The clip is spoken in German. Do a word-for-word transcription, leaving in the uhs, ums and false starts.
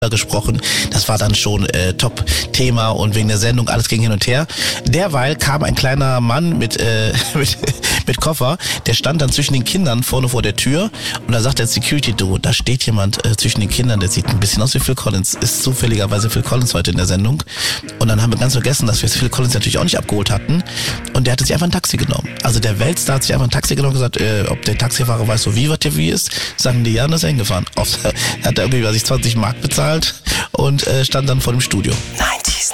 gesprochen. Das war dann schon äh, Top-Thema und wegen der Sendung, alles ging hin und her. Derweil kam ein kleiner Mann mit, äh, mit, mit Koffer, der stand dann zwischen den Kindern vorne vor der Tür und da sagt der Security, du, da steht jemand äh, zwischen den Kindern, der sieht ein bisschen aus wie Phil Collins, ist zufälligerweise Phil Collins heute in der Sendung. Und dann haben wir ganz vergessen, dass wir Phil Collins natürlich auch nicht abgeholt hatten und der hatte sich einfach ein Taxi genommen. Also der Weltstar hat sich einfach ein Taxi genommen und gesagt, äh, ob der Taxifahrer weiß, so wie was der wie ist, sagen die, ja, und ist er hingefahren. Auf, hat er irgendwie, weiß ich, zwanzig Mark bezahlt und äh, stand dann vor dem Studio. neunzig